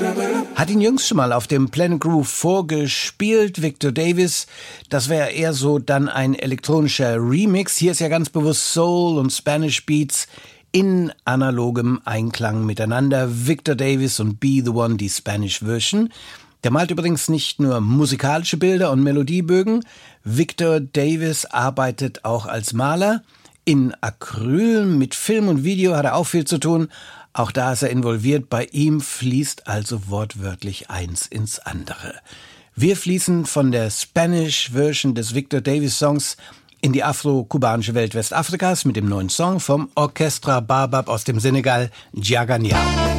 Hat ihn jüngst schon mal auf dem Planet Groove vorgespielt, Victor Davis. Das wäre eher so dann ein elektronischer Remix. Hier ist ja ganz bewusst Soul und Spanish Beats in analogem Einklang miteinander. Victor Davis und Be the One, die Spanish Version. Der malt übrigens nicht nur musikalische Bilder und Melodiebögen. Victor Davis arbeitet auch als Maler. In Acryl, mit Film und Video hat er auch viel zu tun. Auch da ist er involviert. Bei ihm fließt also wortwörtlich eins ins andere. Wir fließen von der Spanish-Version des Victor Davis-Songs in die afro-kubanische Welt Westafrikas mit dem neuen Song vom Orchestra Baobab aus dem Senegal, Djaganyao.